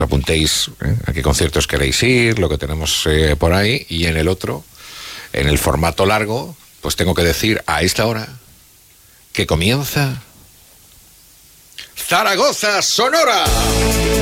apuntéis a qué conciertos queréis ir, lo que tenemos por ahí, y en el otro, en el formato largo, pues tengo que decir a esta hora que comienza Zaragoza Sonora.